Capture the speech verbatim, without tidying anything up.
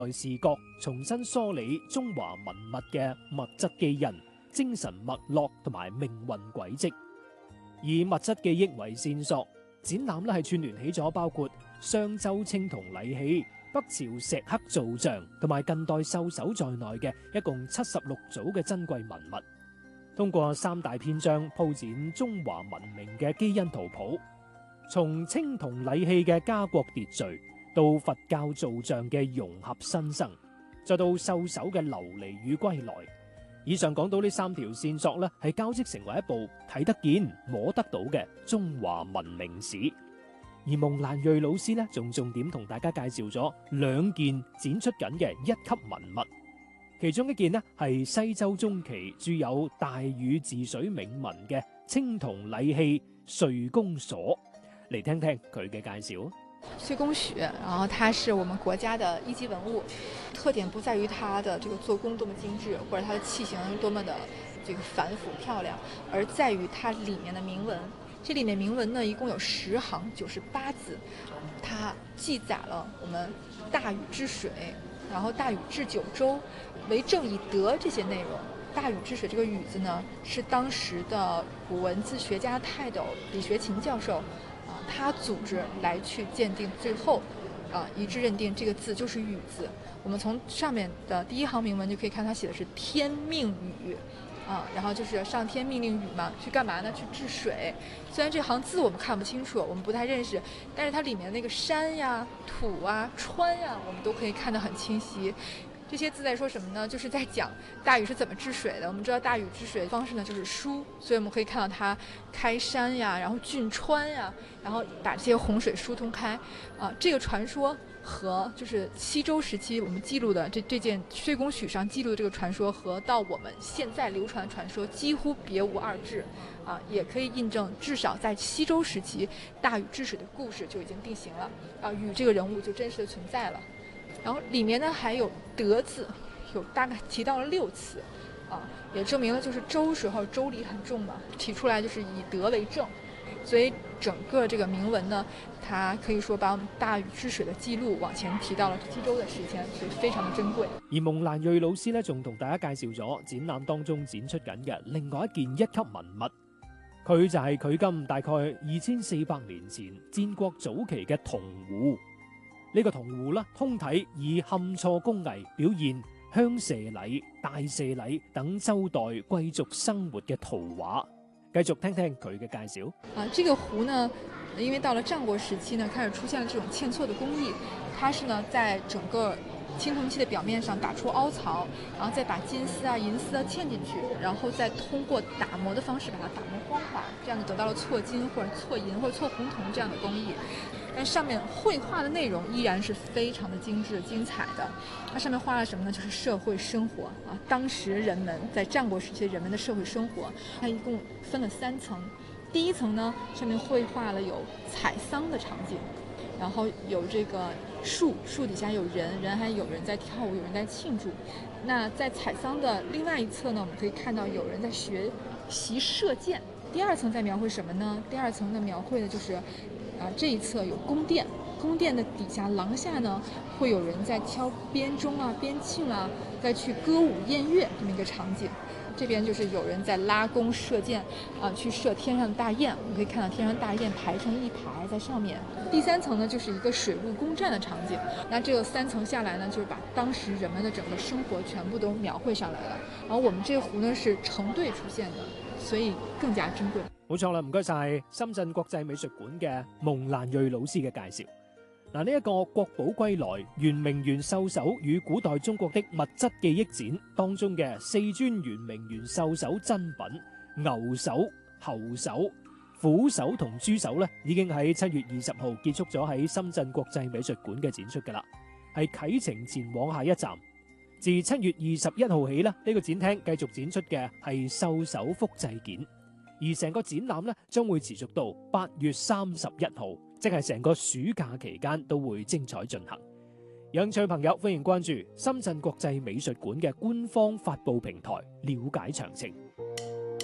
視覺重新梳理中華文物嘅物質基因、精神脈絡同埋命運軌跡，以物質記憶為線索，展覽咧係串聯起咗包括商周青銅禮器、北朝石刻造像同埋近代獸首在內嘅一共七十六組嘅珍貴文物，通過三大篇章鋪展中華文明嘅基因圖譜，從青銅禮器嘅家國秩序，到佛教造像嘅融合新生，再到獸首嘅流離與歸來。以上講到呢三條線索呢，係交織成為一部睇得見、摸得到嘅中華文明史。而蒙蘭瑞老師呢，仲重點同大家介紹咗兩件展出緊嘅一級文物，其中一件呢係西周中期著有大禹治水銘文嘅青銅禮器歲宮鎖，嚟聽聽佢嘅介紹。 岁宫许，然后它是我们国家的一级文物，特点不在于它的这个做工多么精致，或者它的器型多么的这个繁复漂亮，而在于它里面的铭文。这里面铭文呢，一共有十行九十八字，它记载了我们大禹治水，然后大禹治九州，为政以德这些内容。大禹治水这个禹字呢，是当时的古文字学家泰斗李学勤教授。他组织来去鉴定，最后啊一致认定这个字就是禹字。我们从上面的第一行铭文就可以看，他写的是天命禹啊，然后就是上天命令禹嘛，去干嘛呢？去治水。虽然这行字我们看不清楚，我们不太认识，但是它里面那个山呀、土啊、川呀，我们都可以看得很清晰。这些字在说什么呢？就是在讲大禹是怎么治水的。我们知道大禹治水的方式呢就是疏，所以我们可以看到他开山呀，然后浚川呀，然后把这些洪水疏通开。啊，这个传说和就是西周时期我们记录的这这件岁宫许上记录的这个传说，和到我们现在流传的传说几乎别无二致。啊，也可以印证，至少在西周时期，大禹治水的故事就已经定型了。啊，禹这个人物就真实的存在了。然后里面呢还有德字，有大概提到了六次，啊，也证明了就是周时候周礼很重嘛，提出来就是以德为正，所以整个这个铭文呢，它可以说把我们大禹治水的记錄往前提到了西周的時間，所以非常的珍貴。 而蒙蘭瑞老師呢，仲同大家介紹咗展覽當中展出緊嘅另外一件一級文物，佢就係距今大概二千四百年前戰國早期嘅銅壺。呢、這個銅壺啦，通體以嵌錯工藝表現鄉社禮、大社禮等周代貴族生活嘅圖畫。繼續聽聽佢嘅介紹。 啊，這個壺呢，因為到了戰國時期呢，開始出現了這種嵌錯的工藝，它是呢在整個青銅器的表面上打出凹槽，然後再把金絲啊、銀絲啊嵌進去，然後再通過打磨的方式把它打磨光滑，這樣就得到了錯金或者錯銀或者錯紅銅這樣的工藝。但上面繪畫的內容依然是非常的精緻精彩的。它上面畫了什麼呢？就是社會生活啊，當時人們在戰國時期人們的社會生活。它一共分了三層，第一層呢上面繪畫了有採桑的場景，然後有這個樹，樹底下有人，人還有人在跳舞，有人在慶祝。那在採桑的另外一側呢，我們可以看到有人在學習射箭。第二層在描繪什麼呢？第二層的描繪的就是啊，這一側有宮殿，宮殿的底下廊下呢，會有人在敲編鐘啊、編磬啊，再去歌舞宴樂這麼一個場景。這邊就是有人在拉弓射箭，啊，去射天上的大雁。我們可以看到天上大雁排成一排在上面。第三層呢，就是一個水陸攻戰的場景。那這個三層下來呢，就是把當時人們的整個生活全部都描繪上來了。然後我們這個壺呢是成對出現的，所以更加珍貴。 冇錯啦，唔該晒深圳國際美術館嘅蒙蘭瑞老師嘅介紹。嗱，呢一個國寶歸來圓明園獸首與古代中國的物質記憶展當中嘅四尊圓明園獸首真品牛首、猴首、虎首同豬首呢，已經喺七月二十號結束咗喺深圳國際美術館嘅展出㗎啦，係啟程前往下一站。自七月二十一號起呢，呢、呢個展廳繼續展出嘅係獸首複製件。而成個展覽咧將會持續到八月三十一號，即係成個暑假期間都會精彩進行。有興趣朋友歡迎關注深圳國際美術館嘅官方發布平台，了解詳情。